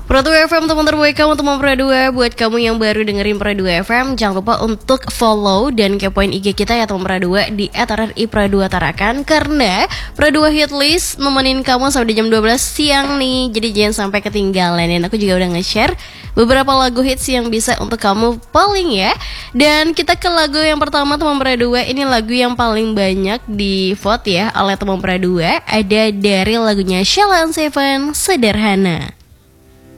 Pro 2 FM, teman terbaik kamu, teman Pro 2. Buat kamu yang baru dengerin Pro 2 FM, jangan lupa untuk follow dan kepoin IG kita ya teman Pro 2 di @RRI Pro 2 Tarakan. Karena Pro 2 Hitlist nemenin kamu sampai di jam 12 siang nih. Jadi jangan sampai ketinggalan. Dan aku juga udah nge-share beberapa lagu hits yang bisa untuk kamu polling ya. Dan kita ke lagu yang pertama teman Pro 2. Ini lagu yang paling banyak di vote ya oleh teman Pro 2. Ada dari lagunya Sheila on 7, Sederhana.